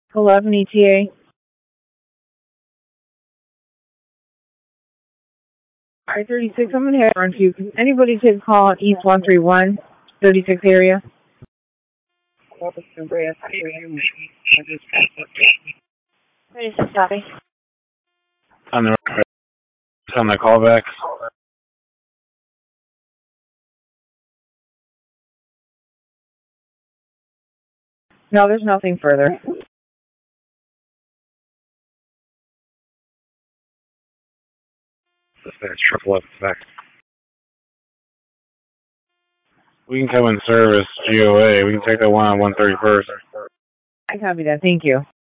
11 ETA. I-36, I'm going to have to run to you. Can anybody take a call at East 131, 36 area? This is Bobby. On the callback. No, there's nothing further. That's triple effect. We can come in service GOA. We can take that one on 131st. I copy that. Thank you.